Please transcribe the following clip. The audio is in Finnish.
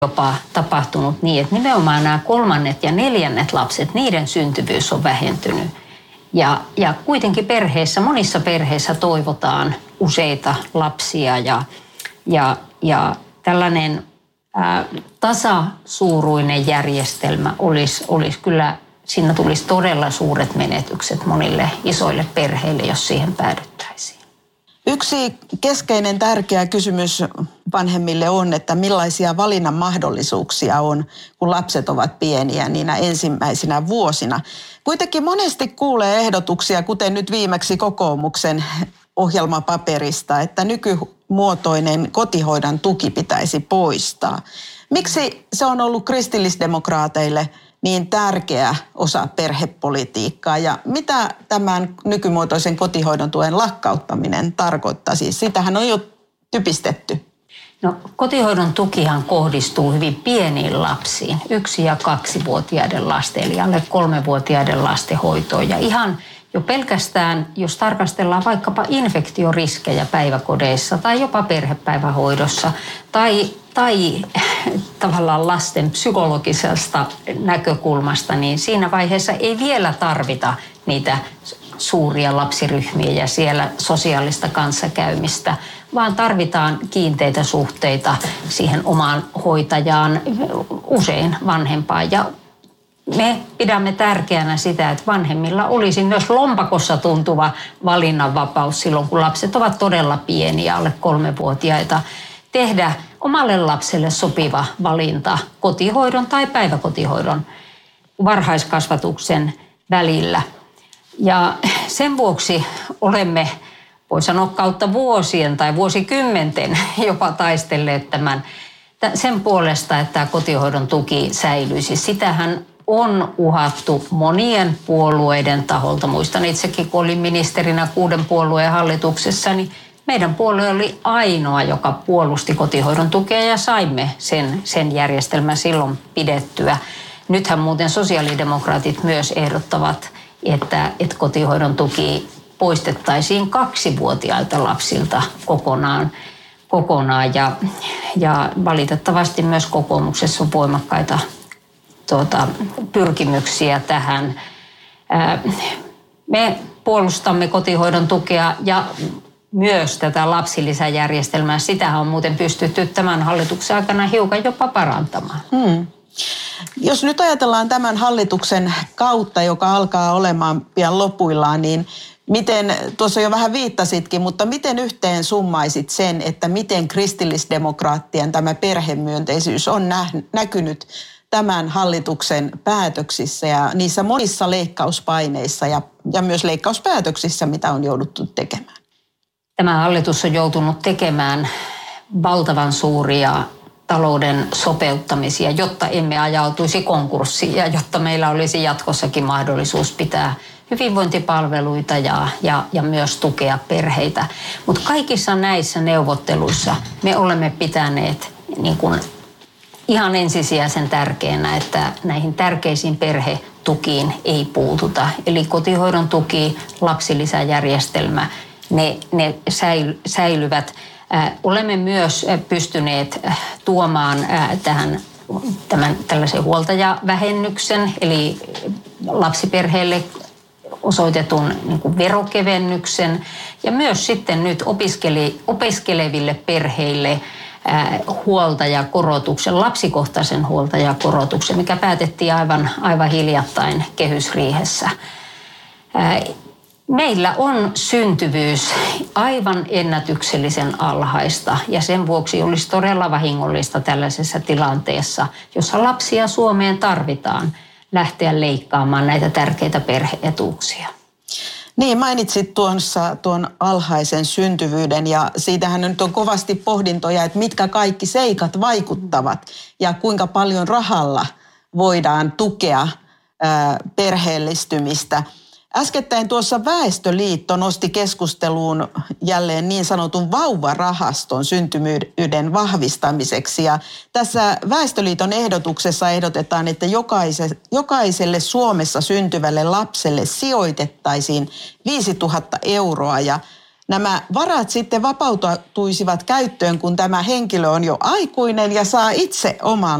jopa tapahtunut niin, että nimenomaan nämä kolmannet ja neljännet lapset, niiden syntyvyys on vähentynyt. Ja kuitenkin monissa perheissä toivotaan useita lapsia ja tällainen tasasuuruinen järjestelmä olisi kyllä, siinä tulisi todella suuret menetykset monille isoille perheille, jos siihen päädyttäisiin. Yksi keskeinen tärkeä kysymys vanhemmille on, että millaisia valinnan mahdollisuuksia on, kun lapset ovat pieniä niinä ensimmäisinä vuosina. Kuitenkin monesti kuulee ehdotuksia, kuten nyt viimeksi kokoomuksen ohjelmapaperista, että nykymuotoinen kotihoidon tuki pitäisi poistaa. Miksi se on ollut kristillisdemokraateille niin tärkeä osa perhepolitiikkaa ja mitä tämän nykymuotoisen kotihoidon tuen lakkauttaminen tarkoittaa? Siis sitähän on jo typistetty. No, kotihoidon tukihan kohdistuu hyvin pieniin lapsiin, 1- ja 2-vuotiaiden lasten, eli alle 3-vuotiaiden lasten hoitoon. Ja ihan jo pelkästään, jos tarkastellaan vaikkapa infektioriskejä päiväkodeissa tai jopa perhepäivähoidossa tai tavallaan lasten psykologisesta näkökulmasta, niin siinä vaiheessa ei vielä tarvita niitä suuria lapsiryhmiä ja siellä sosiaalista kanssakäymistä, vaan tarvitaan kiinteitä suhteita siihen omaan hoitajaan, usein vanhempaan. Ja me pidämme tärkeänä sitä, että vanhemmilla olisi myös lompakossa tuntuva valinnanvapaus silloin, kun lapset ovat todella pieniä, alle 3-vuotiaita, tehdä omalle lapselle sopiva valinta kotihoidon tai päiväkotihoidon varhaiskasvatuksen välillä. Ja sen vuoksi olemme, voi sanoa kautta vuosien tai vuosikymmenten jopa taistelleet sen puolesta, että tämä kotihoidon tuki säilyisi. Sitähän on uhattu monien puolueiden taholta. Muistan itsekin, kun olin ministerinä 6 puolueen hallituksessa, niin meidän puolue oli ainoa, joka puolusti kotihoidon tukea ja saimme sen järjestelmän silloin pidettyä. Nythän muuten sosiaalidemokraatit myös ehdottavat, että kotihoidon tuki poistettaisiin 2-vuotiailta lapsilta kokonaan ja valitettavasti myös kokoomuksessa on voimakkaita pyrkimyksiä tähän. Me puolustamme kotihoidon tukea ja myös tätä lapsilisäjärjestelmää. Sitähän on muuten pystytty tämän hallituksen aikana hiukan jopa parantamaan. Jos nyt ajatellaan tämän hallituksen kautta, joka alkaa olemaan pian lopuillaan, niin miten, tuossa jo vähän viittasitkin, mutta miten yhteen summaisit sen, että miten kristillisdemokraattien tämä perhemyönteisyys on näkynyt tämän hallituksen päätöksissä ja niissä monissa leikkauspaineissa ja myös leikkauspäätöksissä, mitä on jouduttu tekemään? Tämä hallitus on joutunut tekemään valtavan suuria talouden sopeuttamisia, jotta emme ajautuisi konkurssiin ja jotta meillä olisi jatkossakin mahdollisuus pitää hyvinvointipalveluita ja myös tukea perheitä. Mutta kaikissa näissä neuvotteluissa me olemme pitäneet niin kuin ihan ensisijaisen tärkeänä, että näihin tärkeisiin perhetukiin ei puututa. Eli kotihoidon tuki, lapsilisäjärjestelmä, ne säilyvät. Olemme myös pystyneet tuomaan tällaisen huoltajavähennyksen, eli lapsiperheelle osoitetun niin kuin verokevennyksen ja myös sitten nyt opiskeleville perheille huoltajakorotuksen, lapsikohtaisen huoltajakorotuksen, mikä päätettiin aivan hiljattain kehysriihessä. Meillä on syntyvyys aivan ennätyksellisen alhaista ja sen vuoksi olisi todella vahingollista tällaisessa tilanteessa, jossa lapsia Suomeen tarvitaan, lähteä leikkaamaan näitä tärkeitä perhe-etuuksia. Niin, mainitsit tuon alhaisen syntyvyyden ja siitähän nyt on kovasti pohdintoja, että mitkä kaikki seikat vaikuttavat ja kuinka paljon rahalla voidaan tukea perheellistymistä. Äskettäin tuossa Väestöliitto nosti keskusteluun jälleen niin sanotun vauvarahaston syntymyyden vahvistamiseksi. Ja tässä Väestöliiton ehdotuksessa ehdotetaan, että jokaiselle Suomessa syntyvälle lapselle sijoitettaisiin 5 000 euroa. Ja nämä varat sitten vapautuisivat käyttöön, kun tämä henkilö on jo aikuinen ja saa itse oman